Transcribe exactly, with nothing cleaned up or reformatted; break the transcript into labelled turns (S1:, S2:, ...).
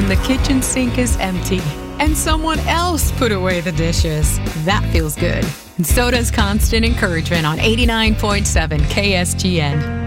S1: when the kitchen sink is empty and someone else put away the dishes. That feels good. And so does constant encouragement on eighty-nine point seven K S G N.